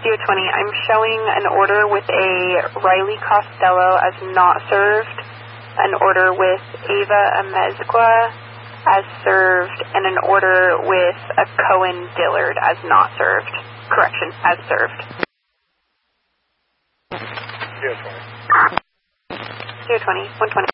CO20, I'm showing an order with a Riley Costello as not served, an order with Ava Amezcua as served, and an order with a Cohen Dillard as not served. Correction, as served. CO20. CO20, 120.